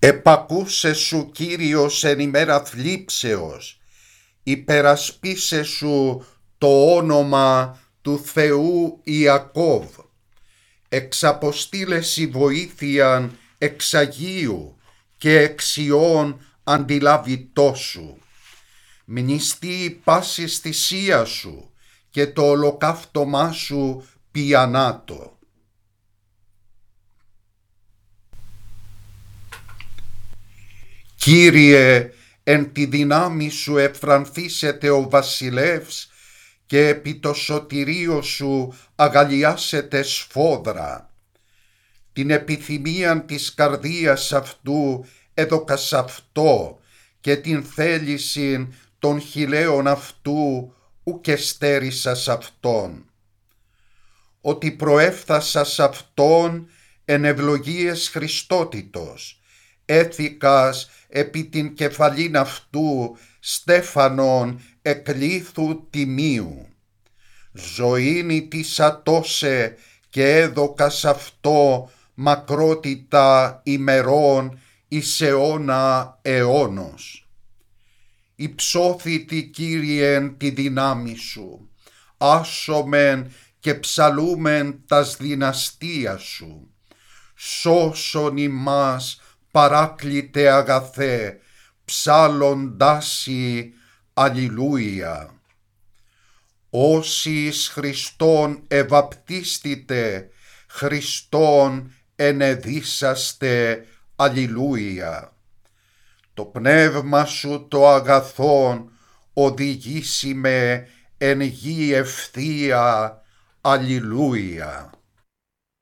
Επακούσε σου, Κύριος, εν ημέρα θλίψεως, υπερασπίσε σου το όνομα του Θεού Ιακώβ. Εξαποστήλεσι βοήθειαν εξ Αγίου και εξ Υιών αντιλαβητός σου. Μνηστεί η πάσης θυσία σου και το ολοκαύτωμά σου πιανάτο. Κύριε, εν τη δυνάμει σου εφρανθήσεται ο βασιλεύς και επί το σωτηρίο σου αγαλιάσετε σφόδρα. Την επιθυμίαν της καρδίας αυτού έδωκας αυτό και την θέλησιν των χιλέων αυτού ουκ εστέρησας αυτόν. Ότι προέφθασας αυτόν εν ευλογίες Χριστότητος, έθηκας επί την κεφαλήν αυτού στέφανον εκλήθου τιμίου. Ζωήν της ατώσε και έδωκας αυτό μακρότητα ημερών εις αιώνα αιώνος. Υψώθητη, Κύριε, εν τη δυνάμει σου, άσομεν και ψαλούμεν τας δυναστείας σου. Σώσον ημάς, παράκλητε αγαθέ, ψάλλοντάσι αλληλούια. Όσοι εις Χριστόν ευαπτίστητε, Χριστόν ενεδίσαστε αλληλούια. Το πνεύμα σου το αγαθόν οδηγήσει με εν γη ευθεία αλληλούια.